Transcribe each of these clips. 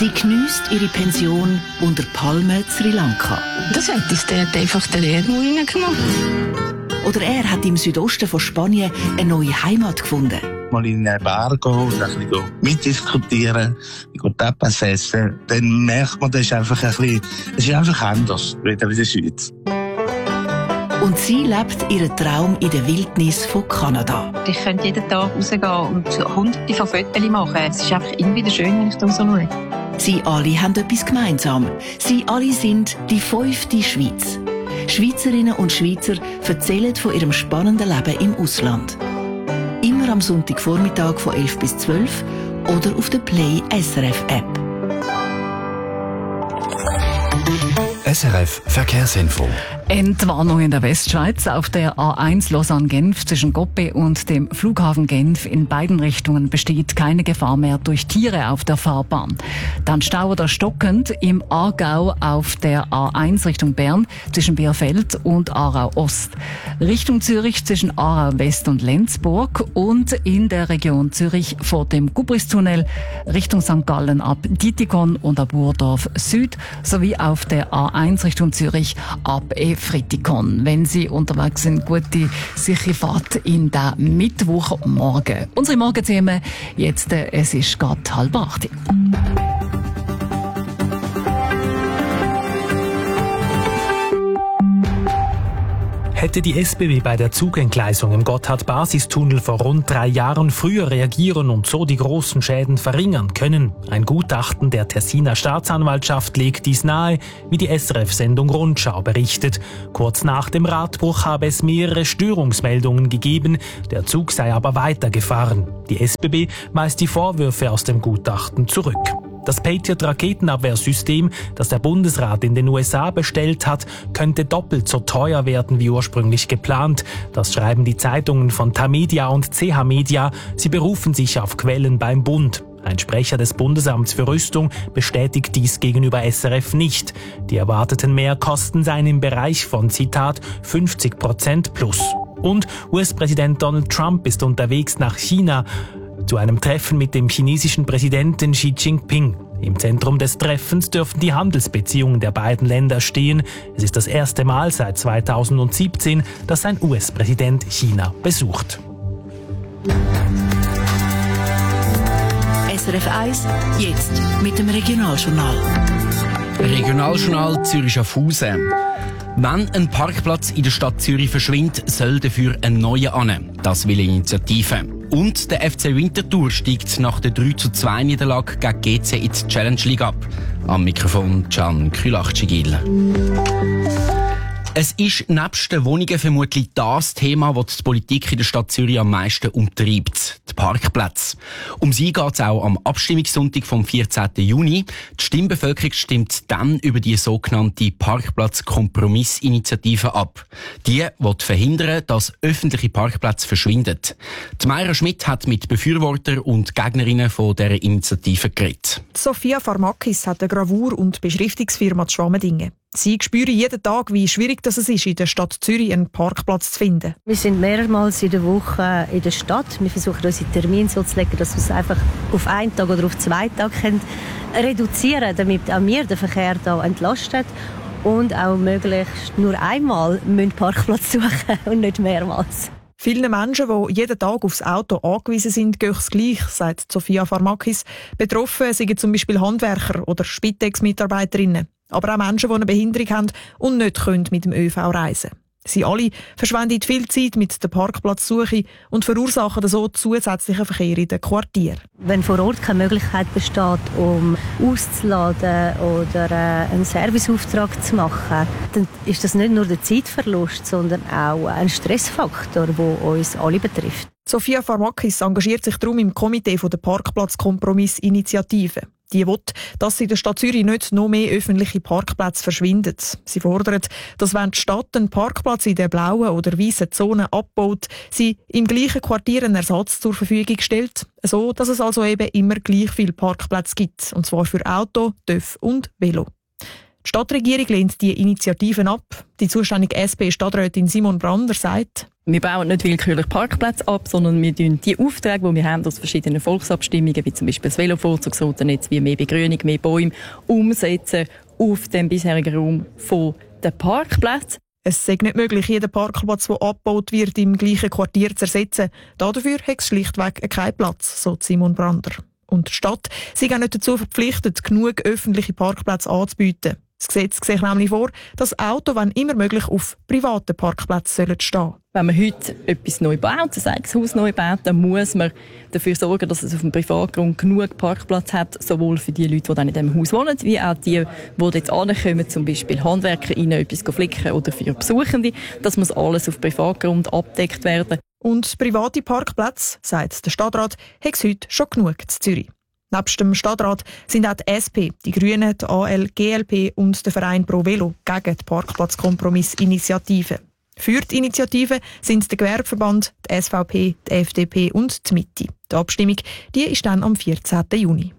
Sie geniesst ihre Pension unter Palmen Sri Lanka. Das hat uns dort einfach den Erdmau reingenommen. Oder er hat im Südosten von Spanien eine neue Heimat gefunden. Mal in eine Bar gehen und ein bisschen mitdiskutieren, Tapas essen, dann merkt man, das ist einfach anders, wieder in der Schweiz. Und sie lebt ihren Traum in der Wildnis von Kanada. Ich könnte jeden Tag rausgehen und hunderte von Fotos machen. Es ist einfach immer wieder schön, wenn ich da so schaue. Sie alle haben etwas gemeinsam. Sie alle sind die 5. Schweiz. Schweizerinnen und Schweizer erzählen von ihrem spannenden Leben im Ausland. Immer am Sonntagvormittag von 11 bis 12 oder auf der Play SRF App. SRF Verkehrsinfo. Entwarnung in der Westschweiz auf der A1 Lausanne-Genf zwischen Goppe und dem Flughafen Genf. In beiden Richtungen besteht keine Gefahr mehr durch Tiere auf der Fahrbahn. Dann Stau oder stockend im Aargau auf der A1 Richtung Bern zwischen Bierfeld und Aarau Ost. Richtung Zürich zwischen Aarau West und Lenzburg und in der Region Zürich vor dem Gubristunnel Richtung St. Gallen ab Dietikon und ab Urdorf Süd sowie auf der A1 Richtung Zürich ab Fritikon. Wenn Sie unterwegs sind, gute, sichere Fahrt in den Mittwochmorgen. Unsere Morgenthemen jetzt, es ist gerade 7:30. Hätte die SBB bei der Zugentgleisung im Gotthard-Basistunnel vor rund 3 Jahren früher reagieren und so die großen Schäden verringern können? Ein Gutachten der Tessiner Staatsanwaltschaft legt dies nahe, wie die SRF-Sendung Rundschau berichtet. Kurz nach dem Radbruch habe es mehrere Störungsmeldungen gegeben, der Zug sei aber weitergefahren. Die SBB weist die Vorwürfe aus dem Gutachten zurück. Das Patriot-Raketenabwehrsystem, das der Bundesrat in den USA bestellt hat, könnte doppelt so teuer werden wie ursprünglich geplant. Das schreiben die Zeitungen von Tamedia und CH Media. Sie berufen sich auf Quellen beim Bund. Ein Sprecher des Bundesamts für Rüstung bestätigt dies gegenüber SRF nicht. Die erwarteten Mehrkosten seien im Bereich von, Zitat, 50% plus. Und US-Präsident Donald Trump ist unterwegs nach China zu einem Treffen mit dem chinesischen Präsidenten Xi Jinping. Im Zentrum des Treffens dürften die Handelsbeziehungen der beiden Länder stehen. Es ist das erste Mal seit 2017, dass ein US-Präsident China besucht. SRF 1, jetzt mit dem Regionaljournal. Regionaljournal Zürich-Schaffhausen. Wenn ein Parkplatz in der Stadt Zürich verschwindet, soll dafür ein neuer an. Das will eine Initiative. Und der FC Winterthur steigt nach der 3:2 Niederlage gegen GC in die Challenge League ab. Am Mikrofon Can Külachcigil. Es ist nebst den Wohnungen vermutlich das Thema, das die Politik in der Stadt Zürich am meisten umtreibt. Die Parkplätze. Um sie geht es auch am Abstimmungssonntag vom 14. Juni. Die Stimmbevölkerung stimmt dann über die sogenannte Parkplatz-Kompromiss-Initiative ab. Die will verhindern, dass öffentliche Parkplätze verschwinden. Die Mayra Schmidt hat mit Befürwortern und Gegnerinnen von dieser Initiative geredet. Sophia Farmakis hat eine Gravur- und Beschriftungsfirma zu Schwammendingen. Sie spüren jeden Tag, wie schwierig es ist, in der Stadt Zürich einen Parkplatz zu finden. Wir sind mehrmals in der Woche in der Stadt. Wir versuchen unsere Termine so zu legen, dass wir es einfach auf einen Tag oder auf 2 Tage reduzieren können, damit auch wir den Verkehr hier entlastet und auch möglichst nur einmal einen Parkplatz suchen und nicht mehrmals. Vielen Menschen, die jeden Tag aufs Auto angewiesen sind, geht es gleich, sagt Sophia Farmakis. Betroffen sind zum Beispiel Handwerker oder Spitex-Mitarbeiterinnen. Aber auch Menschen, die eine Behinderung haben und nicht mit dem ÖV reisen können. Sie alle verschwenden viel Zeit mit der Parkplatzsuche und verursachen so zusätzlichen Verkehr in den Quartieren. Wenn vor Ort keine Möglichkeit besteht, um auszuladen oder einen Serviceauftrag zu machen, dann ist das nicht nur der Zeitverlust, sondern auch ein Stressfaktor, der uns alle betrifft. Sophia Farmakis engagiert sich darum im Komitee der Parkplatz-Kompromiss-Initiative. Die will, dass in der Stadt Zürich nicht noch mehr öffentliche Parkplätze verschwinden. Sie fordert, dass wenn die Stadt einen Parkplatz in der blauen oder weißen Zone abbaut, sie im gleichen Quartier einen Ersatz zur Verfügung stellt, so dass es also eben immer gleich viele Parkplätze gibt, und zwar für Auto, TÜV und Velo. Die Stadtregierung lehnt die Initiativen ab. Die zuständige SP-Stadträtin Simon Brander sagt: Wir bauen nicht willkürlich Parkplätze ab, sondern wir tun die Aufträge, die wir haben aus verschiedenen Volksabstimmungen, wie zum Beispiel das Velovorzugsrotennetz, wie mehr Begrünung, mehr Bäume, umsetzen auf den bisherigen Raum der Parkplätze. Es sei nicht möglich, jeden Parkplatz, der abgebaut wird, im gleichen Quartier zu ersetzen. Dafür hat es schlichtweg keinen Platz, so Simon Brander. Und die Stadt sei auch nicht dazu verpflichtet, genug öffentliche Parkplätze anzubieten. Das Gesetz sieht nämlich vor, dass Autos, wenn immer möglich, auf privaten Pparkplätzen stehen sollen. Wenn man heute etwas neu baut, sei es Haus neu baut, dann muss man dafür sorgen, dass es auf dem Privatgrund genug Parkplatz hat, sowohl für die Leute, die dann in diesem Haus wohnen, wie auch die jetzt ankommen, zum Beispiel Handwerker, ihnen etwas flicken oder für Besuchende. Das muss alles auf Privatgrund abgedeckt werden. Und private Parkplätze, sagt der Stadtrat, hat es heute schon genug in Zürich. Nebst dem Stadtrat sind auch die SP, die Grünen, die AL, GLP und der Verein Pro Velo gegen die Parkplatzkompromissinitiative. Für die Initiative sind der Gewerbeverband, die SVP, die FDP und die Mitte. Die Abstimmung die ist dann am 14. Juni.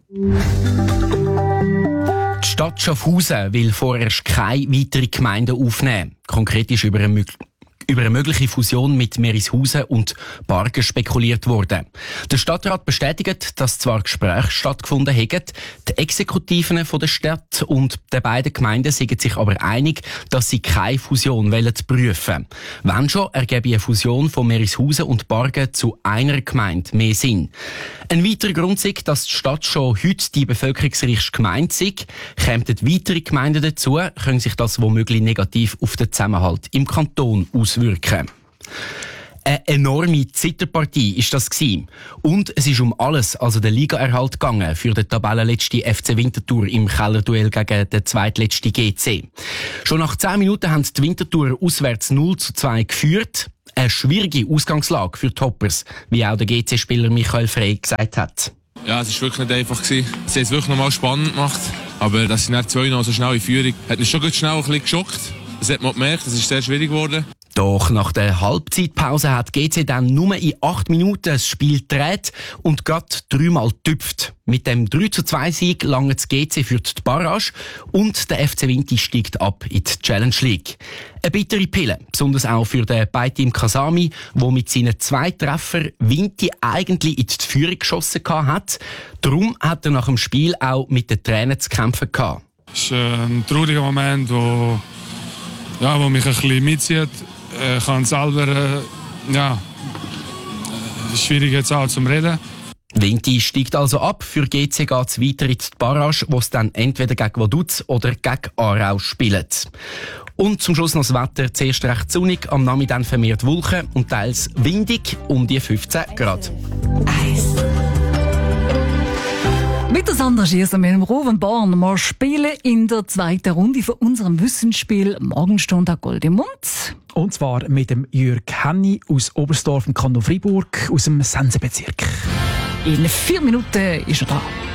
Die Stadt Schaffhausen will vorerst keine weiteren Gemeinden aufnehmen. Konkret ist über eine mögliche Fusion mit Merishausen und Bargen spekuliert worden. Der Stadtrat bestätigt, dass zwar Gespräche stattgefunden haben, die Exekutiven der Stadt und der beiden Gemeinden sind sich aber einig, dass sie keine Fusion prüfen wollen. Wenn schon, ergebe eine Fusion von Merishausen und Bargen zu einer Gemeinde mehr Sinn. Ein weiterer Grund ist, dass die Stadt schon heute die bevölkerungsreichste Gemeinde ist. Kämen weitere Gemeinden dazu, können sich das womöglich negativ auf den Zusammenhalt im Kanton auswirken. Eine enorme Zitterpartie ist das gewesen. Und es ist um alles, also den Ligaerhalt gegangen für den Tabellenletzten FC Winterthur im Kellerduell gegen den zweitletzten GC. Schon nach 10 Minuten haben die Winterthur auswärts 0:2 geführt. Eine schwierige Ausgangslage für die Toppers, wie auch der GC-Spieler Michael Frey gesagt hat. Ja, es war wirklich nicht einfach. Sie haben es wirklich nochmal spannend gemacht. Aber dass sie nach 2 so schnell in Führung hat mich schon gut schnell ein bisschen geschockt. Das hat man gemerkt, das ist sehr schwierig geworden. Doch nach der Halbzeitpause hat GC dann nur in 8 Minuten das Spiel gedreht und gerade 3-mal getüpft. Mit dem 3:2 langt das GC für die Barrage und der FC Winti steigt ab in die Challenge League. Eine bittere Pille, besonders auch für den Beitim Kasami, der mit seinen 2 Treffern Winti eigentlich in die Führung geschossen hat. Darum hat er nach dem Spiel auch mit den Tränen zu kämpfen gehabt. Es ist ein trauriger Moment, wo mich ein bisschen mitzieht. Ich kann selber, schwierig jetzt auch zum Reden. Winti steigt also ab. Für GC geht es weiter in die Barrage, wo es dann entweder gegen Vaduz oder gegen Aarau spielt. Und zum Schluss noch das Wetter. Zuerst recht sonnig, am Nachmittag dann vermehrt Wolken und teils windig um die 15 Grad. Mit der Sandra Schieser mit dem Rowan Born. Wir spielen in der 2. Runde von unserem Wissensspiel Morgenstunde Gold im Mund. Und zwar mit dem Jürg Henny aus Oberstdorf im Kanton Freiburg aus dem Sensenbezirk. In 4 Minuten ist er da.